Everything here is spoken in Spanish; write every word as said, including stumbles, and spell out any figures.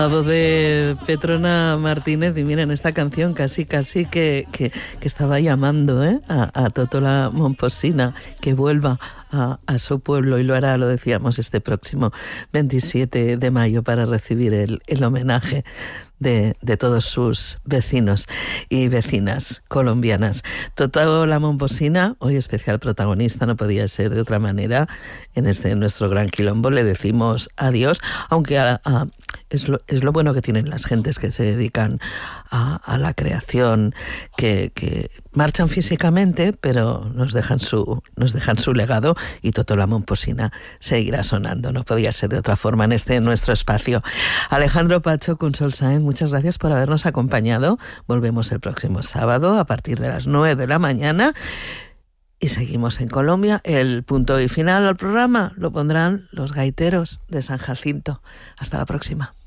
La voz de Petrona Martínez, y miren, esta canción casi casi que, que, que estaba llamando ¿eh? a, a Totó la Momposina que vuelva a, a su pueblo, y lo hará, lo decíamos, este próximo veintisiete de mayo para recibir el, el homenaje de, de todos sus vecinos y vecinas colombianas. Totó la Momposina, hoy especial protagonista, no podía ser de otra manera. En este nuestro gran quilombo le decimos adiós, aunque a, a, es, lo, es lo bueno que tienen las gentes que se dedican a, a la creación, que, que marchan físicamente, pero nos dejan su, nos dejan su legado, y Totó la Momposina seguirá sonando, no podía ser de otra forma en este nuestro espacio. Alejandro Pacho, Consol Sáenz, muchas gracias por habernos acompañado. Volvemos el próximo sábado a partir de las nueve de la mañana y seguimos en Colombia. El punto y final al programa lo pondrán los gaiteros de San Jacinto. Hasta la próxima.